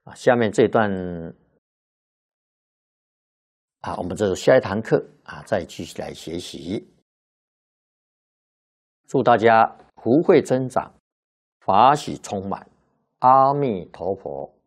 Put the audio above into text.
下面这段我们这下一堂课再继续来学习。祝大家福慧增长，法喜充满，阿弥陀佛。